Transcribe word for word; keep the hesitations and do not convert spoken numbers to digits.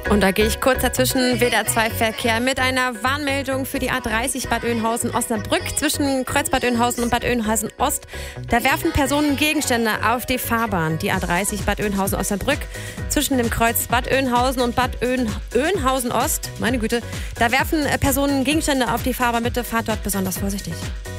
Und da gehe ich kurz dazwischen. W D R zwei Verkehr mit einer Warnmeldung für die A dreißig Bad Oeynhausen-Osnabrück zwischen Kreuz Bad Oeynhausen und Bad Oeynhausen-Ost. Da werfen Personen Gegenstände auf die Fahrbahn. Die A dreißig Bad Oeynhausen-Osnabrück zwischen dem Kreuz Bad Oeynhausen und Bad Oeyn- Oeynhausen-Ost. Meine Güte, da werfen Personen Gegenstände auf die Fahrbahn. Bitte fahrt dort besonders vorsichtig.